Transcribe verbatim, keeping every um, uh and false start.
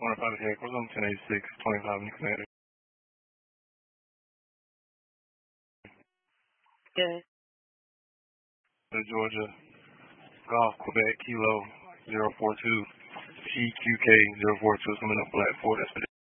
one oh five headquarters on ten eighty-six, twenty-five in Connecticut. Good. The Georgia Golf Quebec Kilo zero four two G Q K zero four two coming up flat four. That's